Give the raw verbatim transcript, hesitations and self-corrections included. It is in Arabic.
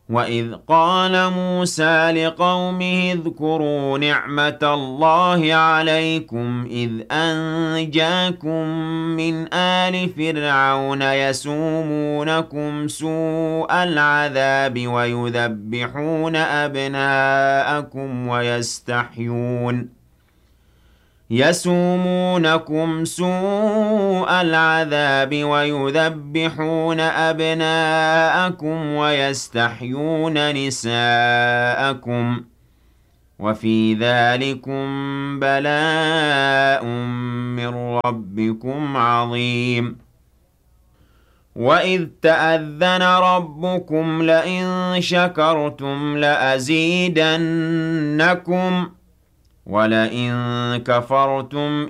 وَإِذْ قَالَ مُوسَىٰ لِقَوْمِهِ اذْكُرُوا نِعْمَةَ اللَّهِ عَلَيْكُمْ إِذْ أَنجَاكُم مِّنْ آلِ فِرْعَوْنَ يَسُومُونَكُمْ سُوءَ الْعَذَابِ وَيُذَبِّحُونَ أَبْنَاءَكُمْ وَيَسْتَحْيُونَ يَسُومُونَكُمْ سُوءَ الْعَذَابِ وَيُذَبِّحُونَ أَبْنَاءَكُمْ وَيَسْتَحْيُونَ نِسَاءَكُمْ ۚ وَفِي ذَٰلِكُم بَلَاءٌ مِّن رَّبِّكُمْ عَظِيمٌ وَإِذْ تَأَذَّنَ رَبُّكُمْ لَئِن شَكَرْتُمْ لَأَزِيدَنَّكُمْ ۖ وَلَئِن كَفَرْتُمْ